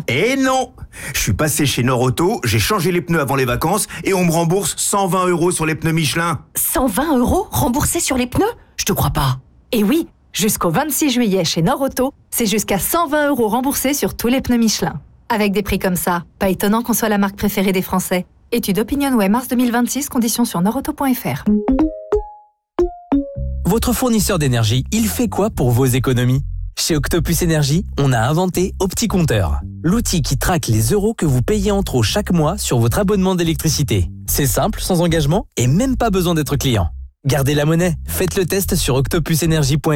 Eh non! Je suis passé chez Norauto, j'ai changé les pneus avant les vacances et on me rembourse 120 € sur les pneus Michelin. 120 € remboursés sur les pneus? Je te crois pas. Et oui, jusqu'au 26 juillet chez Norauto, c'est jusqu'à 120 € remboursés sur tous les pneus Michelin. Avec des prix comme ça, pas étonnant qu'on soit la marque préférée des Français. Étude OpinionWay mars 2026, conditions sur norauto.fr. Votre fournisseur d'énergie, il fait quoi pour vos économies? Chez Octopus Énergie, on a inventé OptiCompteur, l'outil qui traque les euros que vous payez en trop chaque mois sur votre abonnement d'électricité. C'est simple, sans engagement et même pas besoin d'être client. Gardez la monnaie, faites le test sur octopusenergie.fr.